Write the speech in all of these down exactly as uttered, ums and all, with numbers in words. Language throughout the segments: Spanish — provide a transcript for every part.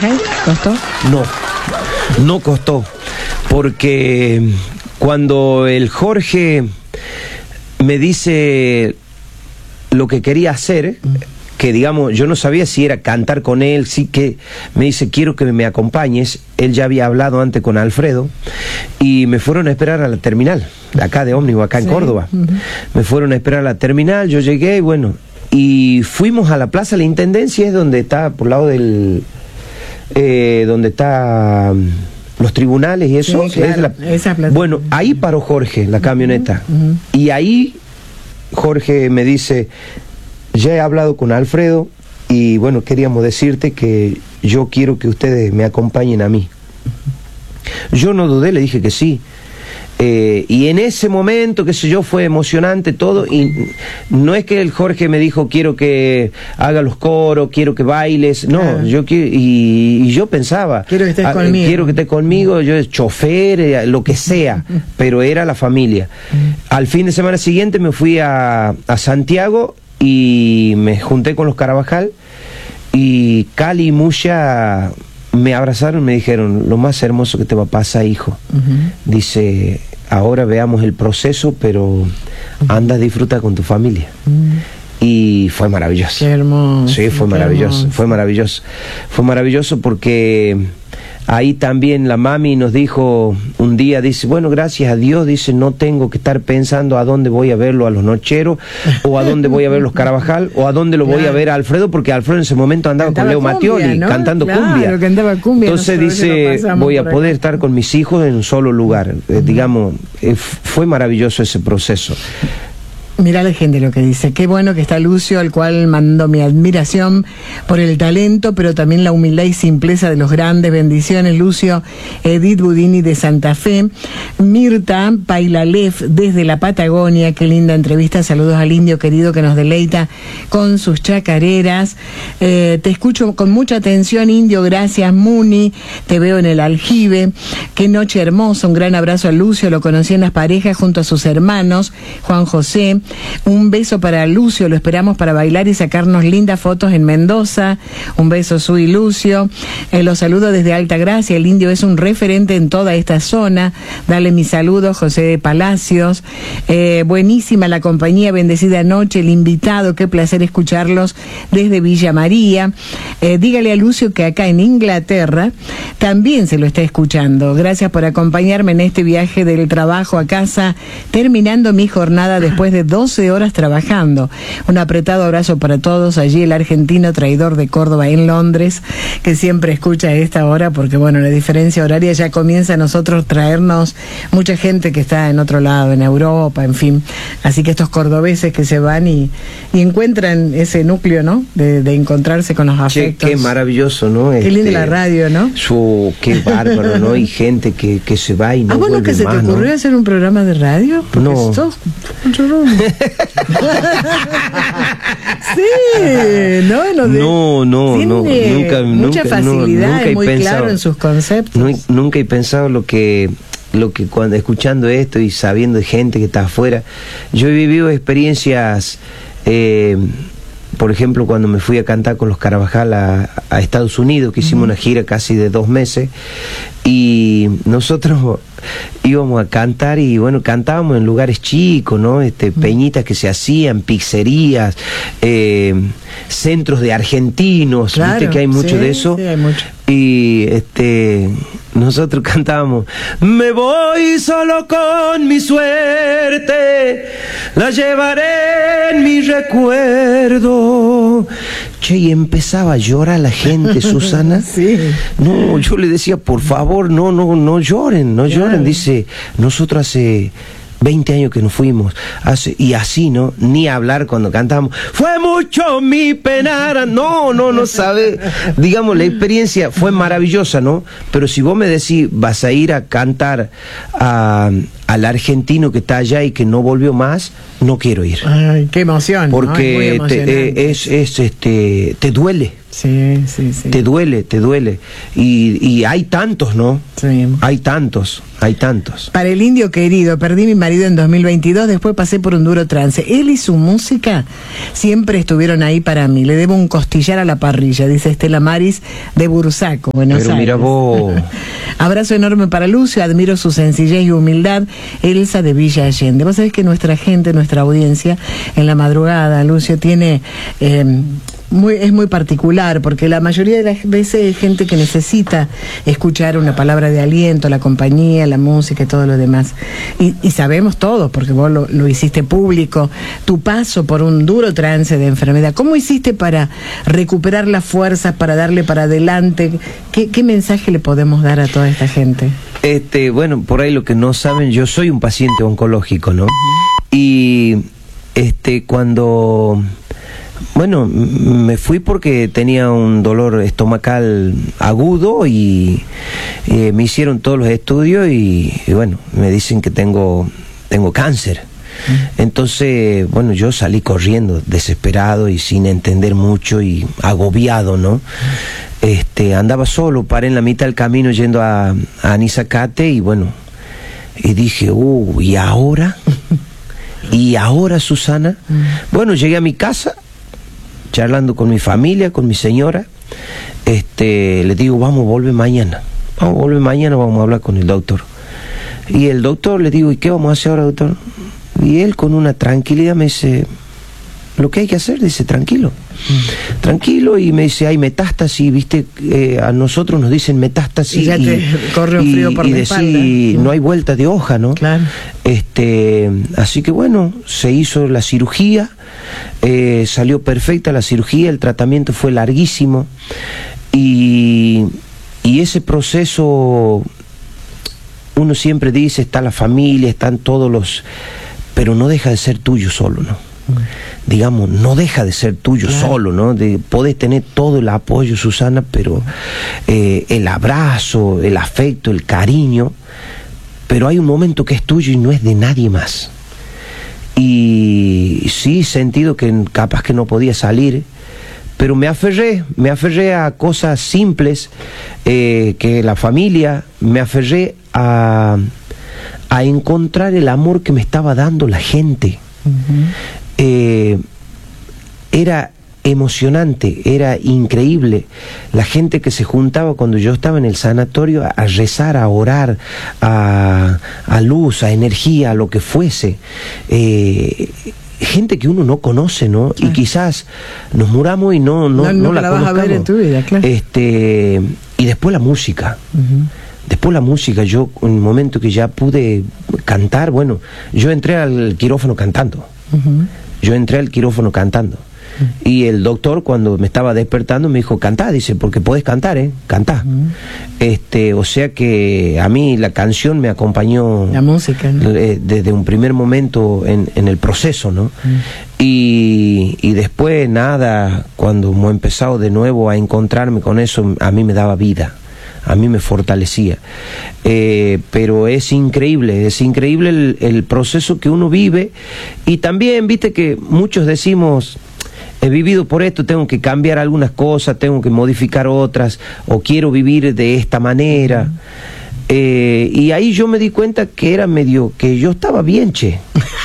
viaje? ¿Costó? No, no costó, porque cuando el Jorge me dice lo que quería hacer, que digamos, yo no sabía si era cantar con él, sí que me dice, quiero que me acompañes. Él ya había hablado antes con Alfredo y me fueron a esperar a la terminal, de acá de ómnibus, acá en sí. Córdoba. Uh-huh. Me fueron a esperar a la terminal, yo llegué y bueno, y fuimos a la Plaza de la Intendencia, es donde está, por el lado del... Eh, donde está... los tribunales y eso. Sí, claro, es la... esa plaza. Bueno, ahí paró Jorge, la camioneta. Uh-huh. Uh-huh. Y ahí Jorge me dice... Ya he hablado con Alfredo y bueno, queríamos decirte que yo quiero que ustedes me acompañen a mí. Yo no dudé, le dije que sí. Eh, y en ese momento, qué sé yo, fue emocionante todo. Y no es que el Jorge me dijo, quiero que haga los coros, quiero que bailes. No, claro. yo quiero, y, y yo pensaba, quiero que estés a, conmigo. Quiero que estés conmigo, yo chofer, eh, lo que sea, pero era la familia. Al fin de semana siguiente me fui a, a Santiago y me junté con los Carabajal y Cali y Musha me abrazaron y me dijeron, lo más hermoso que te va a pasar, hijo. Uh-huh. Dice, ahora veamos el proceso, pero anda, disfruta con tu familia. Uh-huh. Y fue maravilloso. Qué hermoso. Sí, fue maravilloso, hermoso. fue maravilloso. Fue maravilloso porque ahí también la mami nos dijo un día, dice, bueno, gracias a Dios, dice, no tengo que estar pensando a dónde voy a verlo a los Nocheros, o a dónde voy a ver los Carabajal, o a dónde lo claro. voy a ver a Alfredo, porque Alfredo en ese momento andaba cantaba con Leo cumbia, Mattioli, ¿no? Cantando claro, cumbia. Cantaba cumbia. Entonces dice, voy a poder estar con mis hijos en un solo lugar. Uh-huh. Eh, digamos, eh, fue maravilloso ese proceso. Mirá la gente lo que dice, qué bueno que está Lucio, al cual mando mi admiración por el talento, pero también la humildad y simpleza de los grandes. Bendiciones, Lucio. Edith Budini de Santa Fe, Mirta Pailalef desde la Patagonia, qué linda entrevista, saludos al indio querido que nos deleita con sus chacareras. Eh, te escucho con mucha atención, indio, gracias. Muni, te veo en el aljibe, qué noche hermosa, un gran abrazo a Lucio, lo conocí en Las Parejas junto a sus hermanos, Juan José. Un beso para Lucio, lo esperamos para bailar y sacarnos lindas fotos en Mendoza. Un beso, Su y Lucio. Eh, los saludo desde Altagracia, el indio es un referente en toda esta zona. Dale mi saludo, José Palacios. Eh, buenísima la compañía, bendecida noche, el invitado, qué placer escucharlos desde Villa María. Eh, dígale a Lucio que acá en Inglaterra también se lo está escuchando. Gracias por acompañarme en este viaje del trabajo a casa, terminando mi jornada después de doce horas trabajando. Un apretado abrazo para todos. Allí el argentino traidor de Córdoba en Londres, que siempre escucha a esta hora, porque bueno, la diferencia horaria ya comienza a nosotros traernos mucha gente que está en otro lado, en Europa, en fin. Así que estos cordobeses que se van y, y encuentran ese núcleo, ¿no? De, de encontrarse con los afectos. Che, qué maravilloso, ¿no? Qué este, linda la radio, ¿no? Su, qué bárbaro, ¿no? Y gente que, que se va y no ah, bueno, vuelve que se más, te ocurrió, ¿no?, hacer un programa de radio. Porque no. Sos un chorrón. Sí, no, no, de, no, no, tiene no, nunca, mucha nunca, facilidad, no, nunca es muy pensado, claro en sus conceptos. No, nunca he pensado lo que, lo que cuando escuchando esto y sabiendo de gente que está afuera, yo he vivido experiencias. Eh, por ejemplo, cuando me fui a cantar con los Carabajal a, a Estados Unidos, que hicimos uh-huh. una gira casi de dos meses, y nosotros íbamos a cantar y bueno, cantábamos en lugares chicos, ¿no? Este, uh-huh. peñitas que se hacían, pizzerías, eh, centros de argentinos, claro, ¿viste que hay mucho sí, de eso? Sí, hay mucho. Y este, nosotros cantábamos, me voy solo con mi suerte, la llevaré en mi recuerdo. Che, y empezaba a llorar la gente, Susana. Sí. No, yo le decía, por favor, no, no, no lloren, no lloren. Claro. Dice, nosotros hace veinte años que nos fuimos, hace, y así, ¿no? Ni hablar cuando cantamos, fue mucho mi penar, no, no, no sabe, digamos, la experiencia fue maravillosa, ¿no? Pero si vos me decís, vas a ir a cantar a, al argentino que está allá y que no volvió más, no quiero ir. Ay, qué emoción. Porque ¿no? Es, te, es, es, este, te duele. Sí, sí, sí. Te duele, te duele. Y, y hay tantos, ¿no? Sí. Hay tantos, hay tantos. Para el indio querido, perdí mi marido en dos mil veintidós, después pasé por un duro trance. Él y su música siempre estuvieron ahí para mí. Le debo un costillar a la parrilla, dice Estela Maris de Bursaco, Buenos Pero Aires. mira vos. Abrazo enorme para Lucio, admiro su sencillez y humildad. Elsa de Villa Allende. Vos sabés que nuestra gente, nuestra audiencia, en la madrugada, Lucio, tiene... Eh, Muy, es muy particular, porque la mayoría de las veces hay gente que necesita escuchar una palabra de aliento, la compañía, la música y todo lo demás. Y, y sabemos todos, porque vos lo, lo hiciste público, tu paso por un duro trance de enfermedad. ¿Cómo hiciste para recuperar las fuerzas, para darle para adelante? ¿Qué, qué mensaje le podemos dar a toda esta gente? Este, bueno, por ahí lo que no saben, yo soy un paciente oncológico, ¿no? Uh-huh. Y este, cuando... Bueno, me fui porque tenía un dolor estomacal agudo y eh, me hicieron todos los estudios y, y bueno, me dicen que tengo, tengo cáncer. Entonces, bueno, yo salí corriendo, desesperado y sin entender mucho y agobiado, ¿no? Este, andaba solo, paré en la mitad del camino yendo a, a Anisacate y bueno, y dije, uh, ¿y ahora? ¿Y ahora, Susana? Bueno, llegué a mi casa, charlando con mi familia, con mi señora, este, le digo, vamos, vuelve mañana, vamos, vuelve mañana, vamos a hablar con el doctor. Y el doctor le digo, ¿y qué vamos a hacer ahora, doctor? Y él con una tranquilidad me dice, lo que hay que hacer, dice, tranquilo, mm. tranquilo, y me dice, hay metástasis, viste, eh, a nosotros nos dicen metástasis, y ya te y, corre un frío por y la decir, espalda. No hay vuelta de hoja, ¿no? Claro. Este, así que bueno, se hizo la cirugía, eh, salió perfecta la cirugía, el tratamiento fue larguísimo, y, y ese proceso, uno siempre dice, está la familia, están todos los, pero no deja de ser tuyo solo, ¿no? Digamos, no deja de ser tuyo, claro, solo, ¿no? De, podés tener todo el apoyo, Susana, pero eh, el abrazo, el afecto, el cariño, pero hay un momento que es tuyo y no es de nadie más. Y sí, sentido que capaz que no podía salir, pero me aferré, me aferré a cosas simples, eh, que la familia, me aferré a, a encontrar el amor que me estaba dando la gente. Uh-huh. Eh, era emocionante, era increíble la gente que se juntaba cuando yo estaba en el sanatorio a, a rezar, a orar, a, a luz, a energía, a lo que fuese. Eh, gente que uno no conoce, ¿no? Claro. Y quizás nos muramos y no, no, no, no la, la vas a ver en tu vida, claro. Este, y después la música. Uh-huh. Después la música, yo en el momento que ya pude cantar, bueno, yo entré al quirófano cantando. Uh-huh. Yo entré al quirófano cantando. Uh-huh. Y el doctor, cuando me estaba despertando, me dijo, cantá, dice, porque podés cantar, ¿eh? Cantá. Uh-huh. Este, o sea que a mí la canción me acompañó. La música, ¿no? eh, desde un primer momento en, en el proceso, ¿no? Uh-huh. Y, y después, nada, cuando hemos empezado de nuevo a encontrarme con eso, a mí me daba vida. A mí me fortalecía. Eh, pero es increíble, es increíble el, el proceso que uno vive. Y también, viste que muchos decimos, he vivido por esto, tengo que cambiar algunas cosas, tengo que modificar otras, o quiero vivir de esta manera. Eh, y ahí yo me di cuenta que era medio, que yo estaba bien, che.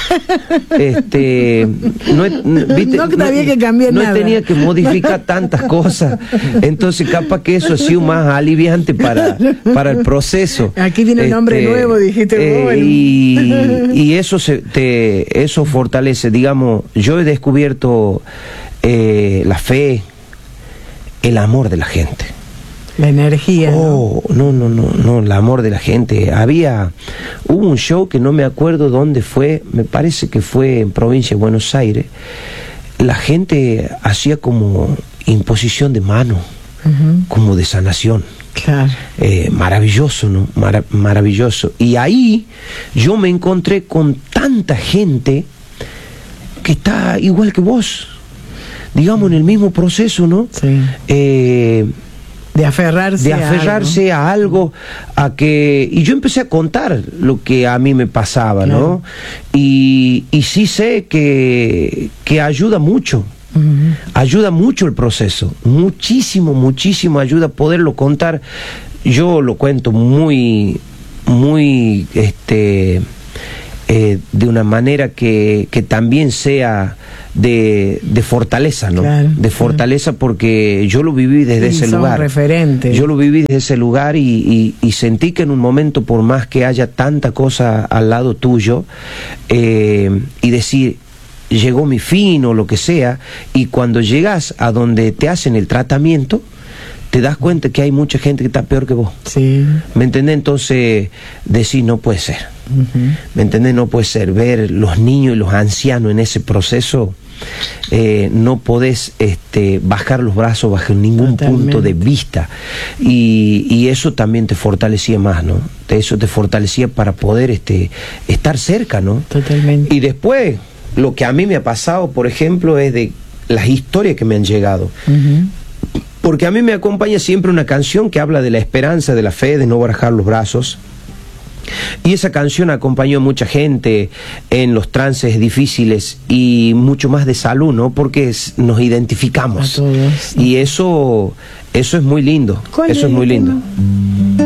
Este, no, ¿viste? No tenía que cambiar no, nada. No tenía que modificar tantas cosas. Entonces capaz que eso ha sido más aliviante para, para el proceso. Aquí viene un hombre este, nuevo, dijiste. Eh, bueno. y, y eso se, te, eso fortalece. Digamos, yo he descubierto eh, la fe, el amor de la gente. La energía. Oh, no, no, no, no, el amor de la gente. Había, hubo un show que no me acuerdo dónde fue, me parece que fue en provincia de Buenos Aires. La gente hacía como imposición de mano, uh-huh, como de sanación. Claro. Eh, maravilloso, ¿no? Mara- maravilloso. Y ahí yo me encontré con tanta gente que está igual que vos, digamos, en el mismo proceso, ¿no? Sí. Eh, De aferrarse, de aferrarse a algo. a algo, a que... Y yo empecé a contar lo que a mí me pasaba, claro, ¿no? Y, y sí sé que, que ayuda mucho, Uh-huh. Ayuda mucho el proceso, muchísimo, muchísimo ayuda poderlo contar. Yo lo cuento muy, muy, este, eh, de una manera que, que también sea de, de fortaleza, ¿no? Claro, de fortaleza, claro. Porque yo lo viví desde sí, ese lugar. Referente. Yo lo viví desde ese lugar y, y, y sentí que en un momento, por más que haya tanta cosa al lado tuyo, eh, y decir, llegó mi fin o lo que sea, y cuando llegas a donde te hacen el tratamiento, te das cuenta que hay mucha gente que está peor que vos. Sí. ¿Me entendés? Entonces, decís, no puede ser. Uh-huh. ¿Me entendés? No puede ser. Ver los niños y los ancianos en ese proceso, eh, no podés este, bajar los brazos bajo ningún Totalmente. punto de vista. Y, y eso también te fortalecía más, ¿no? Eso te fortalecía para poder este, estar cerca, ¿no? Totalmente. Y después, lo que a mí me ha pasado, por ejemplo, es de las historias que me han llegado. Uh-huh. Porque a mí me acompaña siempre una canción que habla de la esperanza, de la fe, de no bajar los brazos. Y esa canción acompañó a mucha gente en los trances difíciles y mucho más de salud, ¿no? Porque es, nos identificamos. A todos, ¿no? Y eso, eso es muy lindo. Eso es muy lindo.